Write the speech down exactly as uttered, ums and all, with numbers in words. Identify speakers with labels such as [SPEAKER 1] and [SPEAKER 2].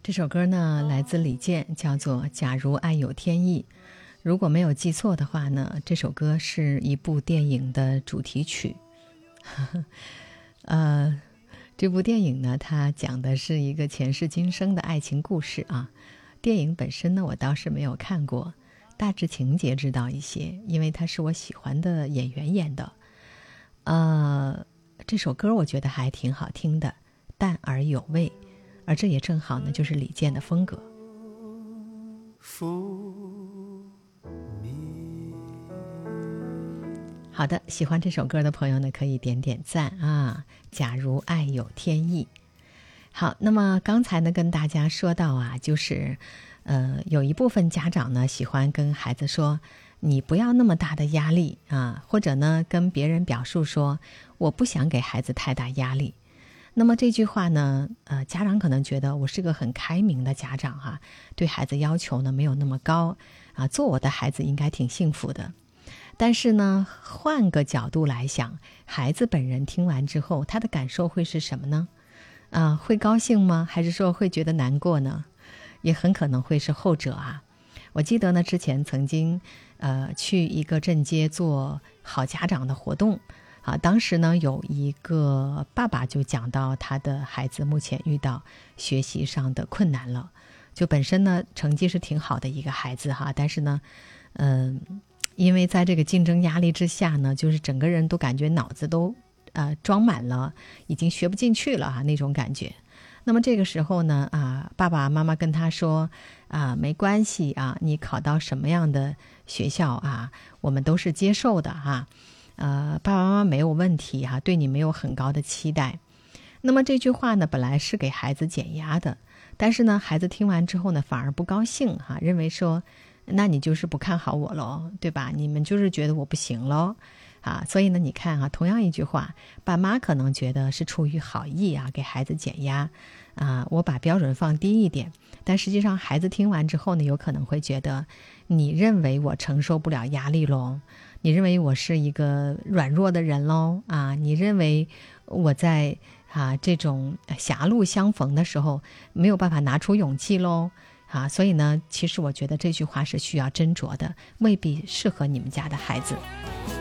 [SPEAKER 1] 这首歌呢来自李健，叫做《假如爱有天意》。如果没有记错的话呢，这首歌是一部电影的主题曲。呃，这部电影呢，它讲的是一个前世今生的爱情故事啊。电影本身呢，我倒是没有看过，大致情节知道一些，因为它是我喜欢的演员演的。呃，这首歌我觉得还挺好听的，淡而有味。而这也正好呢，就是李健的风格。好的，喜欢这首歌的朋友呢，可以点点赞啊。假如爱有天意。好，那么刚才呢，跟大家说到啊，就是呃，有一部分家长呢，喜欢跟孩子说，你不要那么大的压力啊，或者呢，跟别人表述说，我不想给孩子太大压力。那么这句话呢，呃，家长可能觉得我是个很开明的家长哈、啊，对孩子要求呢没有那么高啊，做我的孩子应该挺幸福的。但是呢，换个角度来想，孩子本人听完之后，他的感受会是什么呢？啊，会高兴吗？还是说会觉得难过呢？也很可能会是后者啊。我记得呢，之前曾经呃去一个镇街做好家长的活动。啊，当时呢，有一个爸爸就讲到他的孩子目前遇到学习上的困难了，就本身呢成绩是挺好的一个孩子哈，但是呢，嗯、呃，因为在这个竞争压力之下呢，就是整个人都感觉脑子都呃装满了，已经学不进去了哈那种感觉。那么这个时候呢，啊，爸爸妈妈跟他说啊，没关系啊，你考到什么样的学校啊，我们都是接受的哈。呃，爸爸妈妈没有问题哈、啊，对你没有很高的期待。那么这句话呢，本来是给孩子减压的，但是呢，孩子听完之后呢，反而不高兴哈、啊，认为说，那你就是不看好我咯，对吧？你们就是觉得我不行咯啊。所以呢，你看啊，同样一句话，爸妈可能觉得是出于好意啊，给孩子减压啊，我把标准放低一点，但实际上孩子听完之后呢，有可能会觉得，你认为我承受不了压力咯，你认为我是一个软弱的人咯啊，你认为我在啊这种狭路相逢的时候没有办法拿出勇气咯啊，所以呢，其实我觉得这句话是需要斟酌的，未必适合你们家的孩子。